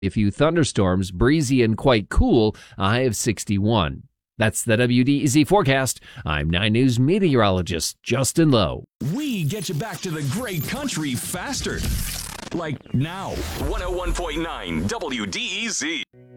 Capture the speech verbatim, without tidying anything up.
A few thunderstorms, breezy and quite cool, a high of sixty-one. That's the W D E Z forecast. I'm nine News meteorologist Justin Lowe. We get you back to the great country faster. Like now. one oh one point nine W D E Z.